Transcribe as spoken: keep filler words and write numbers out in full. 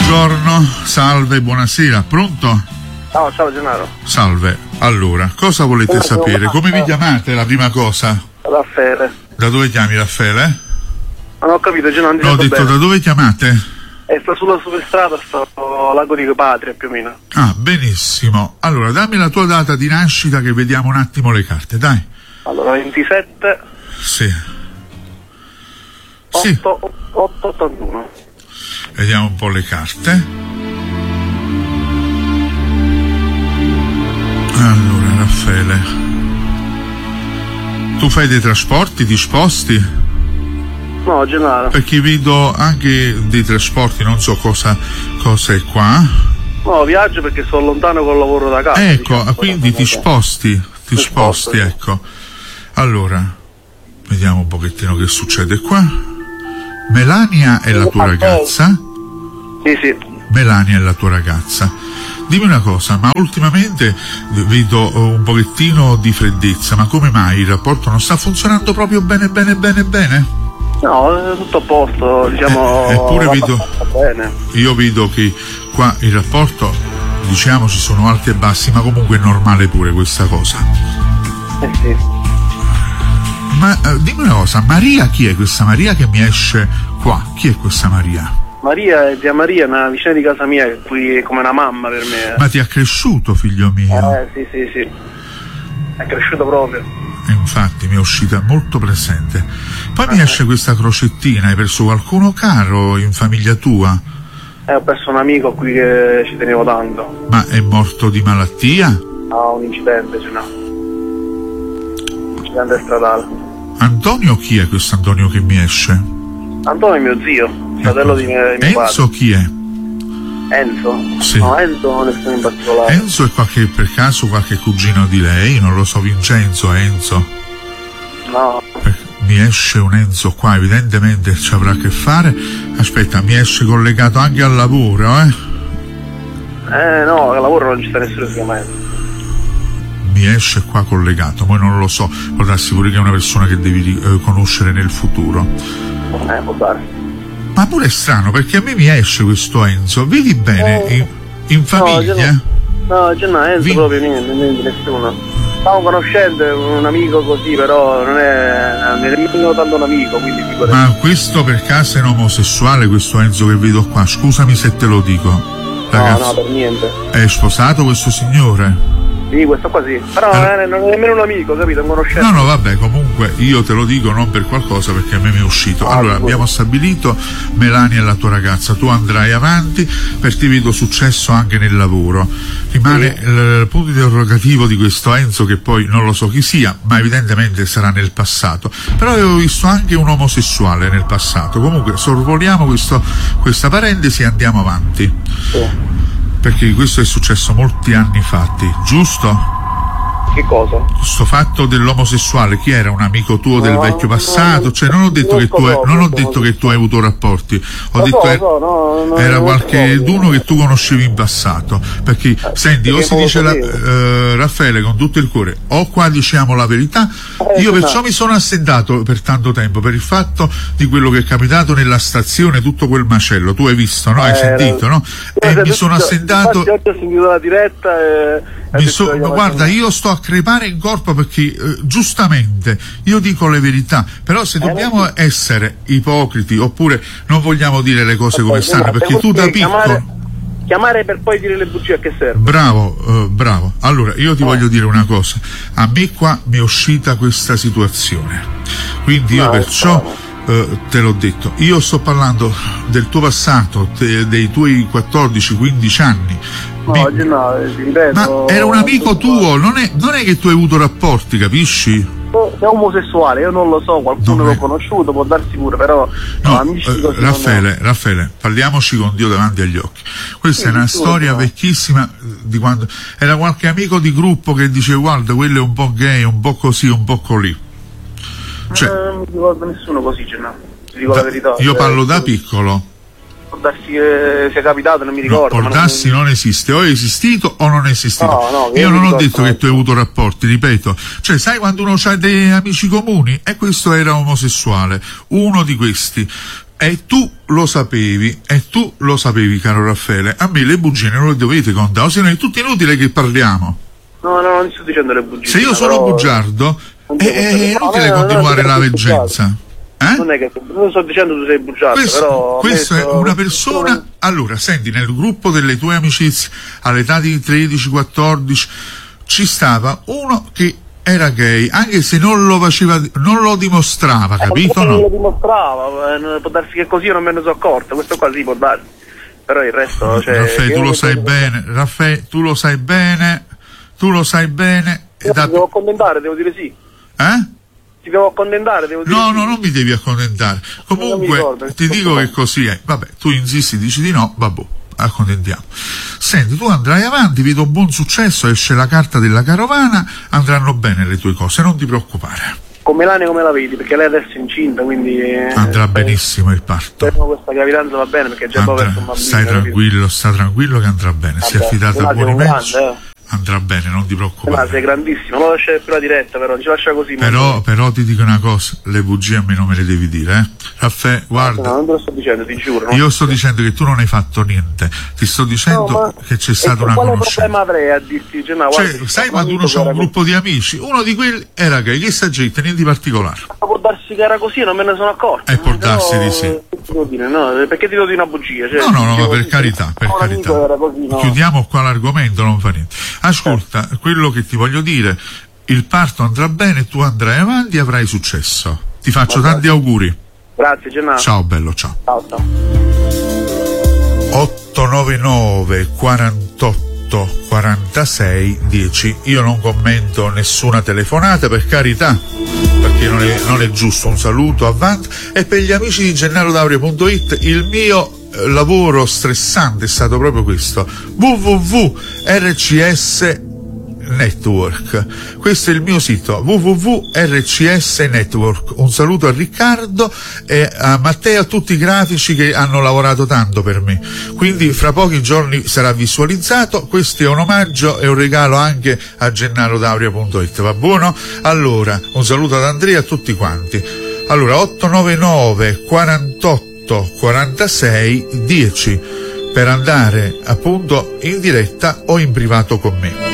Buongiorno, salve, buonasera, pronto? Ciao, ciao Gennaro. Salve, allora, cosa volete sapere? Come vi chiamate, la prima cosa? Raffaele. Da dove chiami, Raffaele? Non ho capito, Gennaro, non ti No, ho sento detto, bene. da dove chiamate? Eh, sto sulla superstrada, sto a Lago di Patria più o meno. Ah, benissimo. Allora, dammi la tua data di nascita che vediamo un attimo le carte, dai. Allora, ventisette Sì. Sì, otto ottantuno. vediamo un po' le carte. Allora, Raffaele, tu fai dei trasporti, ti sposti? No, Gennaro. Perché vedo anche dei trasporti, non so cosa, cosa è qua. No, viaggio perché sono lontano col lavoro da casa. Ecco, diciamo, quindi ti sposti, ti Mi sposti, sposto, sì. ecco. Allora, vediamo un pochettino che succede qua. Melania è la tua ragazza? Sì, sì. Melania è la tua ragazza. Dimmi una cosa, ma ultimamente vedo un pochettino di freddezza, ma come mai il rapporto non sta funzionando proprio bene, bene, bene, bene? No, è tutto a posto, diciamo. Eh, eppure va vedo- abbastanza bene. Io vedo che qua il rapporto, diciamo, ci sono alti e bassi, ma comunque è normale pure questa cosa. Eh sì. Ma eh, dimmi una cosa, Maria chi è questa Maria che mi esce qua? Chi è questa Maria? Maria è zia Maria, una vicina di casa mia, che qui è come una mamma per me. Ma ti ha cresciuto, figlio mio? Eh, sì, sì, sì. È cresciuto proprio. E infatti mi è uscita molto presente. Poi mi Ah, esce questa crocettina, hai perso qualcuno caro in famiglia tua? Eh, ho perso un amico qui che ci tenevo tanto. Ma è morto di malattia? Ha un incidente, cioè no. Un incidente stradale. Antonio chi è questo Antonio che mi esce? Antonio è mio zio, fratello di mio, di mio Enzo chi è? padre. Enzo? Sì. No, Enzo nessuno in particolare. Enzo è qualche, per caso qualche cugino di lei? Non lo so, Vincenzo, Enzo? No. Eh, Mi esce un Enzo qua, evidentemente ci avrà a che fare. Aspetta, mi esce collegato anche al lavoro, eh? Eh no, al lavoro non ci sta nessuno che si chiama Enzo. Mi esce qua collegato, poi non lo so, può darsi pure che è una persona che devi eh, conoscere nel futuro. Eh, può darsi. Ma pure è strano, perché a me mi esce questo Enzo, vedi bene, Eh. in, in famiglia? No, No, cioè no, Enzo Vi- proprio niente, niente, nessuno. Stavo conoscendo un amico così, però non è non è nemmeno tanto un amico, quindi figurati. Ma questo per caso è un omosessuale, questo Enzo che vedo qua? Scusami se te lo dico. No, Ragazzi, no, per niente. è sposato questo signore? Sì, questo qua sì. Però Eh. non è, non è nemmeno un amico, capito? Un conoscente. No, no, vabbè, comunque io te lo dico non per qualcosa, perché a me mi è uscito. Ah, Allora, scusa. abbiamo stabilito, Melania è la tua ragazza, tu andrai avanti, perché vedo successo anche nel lavoro. Rimane Sì. il, il punto interrogativo di questo Enzo, che poi non lo so chi sia, ma evidentemente sarà nel passato. Però avevo visto anche un omosessuale nel passato. Comunque, sorvoliamo questo, questa parentesi e andiamo avanti. Sì. Perché questo è successo molti anni fatti, giusto? Che cosa? Questo fatto dell'omosessuale, chi era? Un amico tuo del No, vecchio no, passato? no, Cioè non ho detto non che tu hai, so, non ho non so, detto non che tu hai avuto rapporti, ho Lo detto so, che lo so, no, no, era non qualche so. d'uno che tu conoscevi in passato, perché senti, o perché si non lo dice la, sapevo. eh, Raffaele con tutto il cuore, o qua diciamo la verità. Eh, Io no. perciò mi sono assentato per tanto tempo per il fatto di quello che è capitato nella stazione, tutto quel macello, tu hai visto, no? Hai Eh, sentito, no? E mi sono assentato. Infatti oggi ho sentito la diretta e... Mi so- guarda, io sto a crepare in corpo perché eh, giustamente io dico le verità, però se dobbiamo sì. essere ipocriti oppure non vogliamo dire le cose come Eh, stanno, ma perché devo tu da dire, piccolo chiamare, chiamare per poi dire le bugie a che serve? bravo, eh, bravo. Allora io ti voglio dire una cosa, a me qua mi è uscita questa situazione, quindi io No, perciò eh, te l'ho detto, io sto parlando del tuo passato, te- dei tuoi quattordici quindici anni. No, Mi- oggi no, ti ripeto. Ma era un amico tuo, non è, non è che tu hai avuto rapporti, capisci? È omosessuale, io non lo so, qualcuno Non l'ho è- conosciuto, può darsi pure, però No, amici eh, così Raffaele, Raffaele, parliamoci con Dio davanti agli occhi. Questa Sì, è una sì, storia no. vecchissima eh, di quando era qualche amico di gruppo che dice guarda, quello è un po' gay, un po' così, un po' colì. non, Cioè, non mi ricordo nessuno così, cioè, no. Ti dico da- la verità. io eh, parlo da piccolo. Può darsi che sia capitato, non mi No, ricordo. ma non- Ordassi non esiste, o è esistito o non è esistito. No, no, io io non mi ho ricordo, detto no. che tu hai avuto rapporti, ripeto. Cioè, sai quando uno ha dei amici comuni? E questo era omosessuale, uno di questi. E tu lo sapevi, e tu lo sapevi, caro Raffaele. A me le bugie non le dovete contare, se no è tutto inutile che parliamo. No, no, non sto dicendo le bugie. Se io sono però... bugiardo, è, è inutile no, continuare la veggenza. Eh? Non è che non sto dicendo tu sei bugiardo, questo, però questo messo... è una persona. sono... Allora, senti, nel gruppo delle tue amicizie all'età di tredici quattordici ci stava uno che era gay, anche se non lo faceva, non lo dimostrava, capito? Eh, non no? lo dimostrava, eh, può darsi che così io non me ne sono accorto, questo qua sì può darsi, però il resto, cioè, Raffaele, tu lo sai che... bene, Raffaele, tu lo sai bene, tu lo sai bene. Io da... ti devo accontentare, devo dire sì. Eh? Ti devo accontentare, devo dire No, sì. no, non mi devi accontentare. Comunque, ricordo, ti dico che così è. Vabbè, tu insisti, dici di no, vabbè, accontentiamo. Senti, tu andrai avanti, vedo un buon successo, esce la carta della carovana, andranno bene le tue cose, non ti preoccupare. Con Melania come la vedi? Perché lei adesso è incinta, quindi... Eh, andrà benissimo il parto. Questa gravidanza va bene, perché già andrà, un bambino. Stai tranquillo, sta tranquillo che andrà bene, si è affidata a buoni mezzi. Eh. Andrà bene, non ti preoccupare. Ma sei grandissimo, non lo lasciare più la diretta, però non ci lascia così. Però, però ti dico una cosa, le bugie a me non me le devi dire, eh? Raffaele, guarda. No, non te lo sto dicendo, ti giuro. Io sto dicendo che tu non hai fatto niente, ti sto dicendo no, che c'è stata una conoscenza. Quale problema avrei a dirti? Cioè, no, cioè sai quando uno c'ha un gruppo di amici, uno di quelli era gay, che sta gente, niente di particolare. Ma può darsi che era così, non me ne sono accorto. E può darsi di sì. Dire, no, perché ti devo dire una bugia? Cioè, no, no, no, ma per carità, per carità. Così, no. Chiudiamo qua l'argomento, non fa niente. Ascolta, certo. Quello che ti voglio dire, il parto andrà bene, tu andrai avanti e avrai successo. Ti faccio ma tanti grazie. auguri. Grazie, Gennaro. Ciao bello, ciao. Ciao, ciao. otto nove nove quarantotto quarantasei dieci. Io non commento nessuna telefonata, per carità, perché non è, non è giusto. Un saluto, avanti. E per gli amici di gennaro daurio punto it, il mio lavoro stressante è stato proprio questo: w w w punto r c s Network. Questo è il mio sito, w w w punto r c s network. Un saluto a Riccardo e a Matteo e a tutti i grafici che hanno lavorato tanto per me. Quindi fra pochi giorni sarà visualizzato. Questo è un omaggio e un regalo anche a gennaro daurio punto it. Va buono? Allora, un saluto ad Andrea e a tutti quanti. Allora, otto nove nove quarantotto quarantasei dieci per andare appunto in diretta o in privato con me.